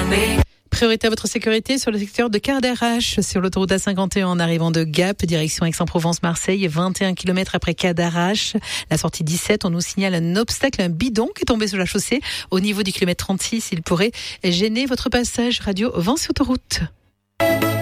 Priorité à votre sécurité sur le secteur de Cadarache, sur l'autoroute A51 en arrivant de Gap, direction Aix-en-Provence-Marseille, 21 km après Cadarache. La sortie 17, on nous signale un obstacle, un bidon qui est tombé sur la chaussée. Au niveau du kilomètre 36, il pourrait gêner votre passage. Radio Vence Autoroute.